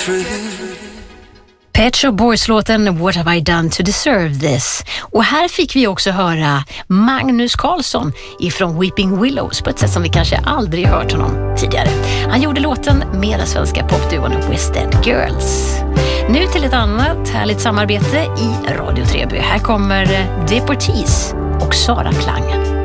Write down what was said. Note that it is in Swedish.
Pet Shop Boys-låten What Have I Done To Deserve This? Och här fick vi också höra Magnus Carlsson ifrån Weeping Willows på ett sätt som vi kanske aldrig hört honom tidigare. Han gjorde låten med den svenska popduon West End Girls. Nu till ett annat härligt samarbete i Radio Treby. Här kommer Deportees och Sara Klang.